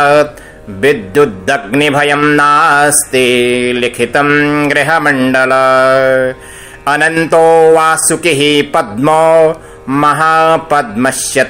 विद्युदग्निभयं नास्ति लिखितं गृहमण्डल अनन्तो वासुकिः पद्मो महापद्मस्य